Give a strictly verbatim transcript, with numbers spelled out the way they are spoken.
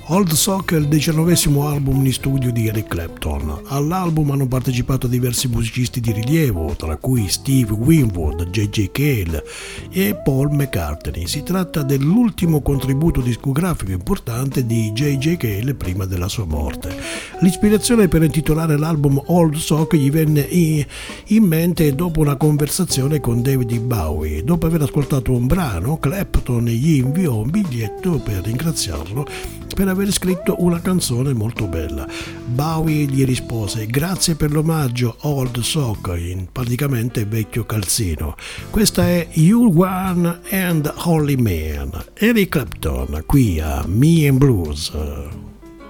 Old Sock è il diciannovesimo album in studio di Eric Clapton. All'album hanno partecipato diversi musicisti di rilievo, tra cui Steve Winwood, J J. Cale e Paul McCartney. Si tratta dell'ultimo contributo discografico importante di J J. Cale prima della sua morte. L'ispirazione per intitolare l'album Old Sock gli venne in mente dopo una conversazione con David Bowie. Dopo aver ascoltato un brano, Clapton gli inviò un biglietto per ringraziarlo per aver scritto una canzone molto bella. Bowie gli rispose: grazie per l'omaggio Old Sock, in praticamente vecchio calzino. Questa è You One and Holy Man. Eric Clapton qui a Me and Blues.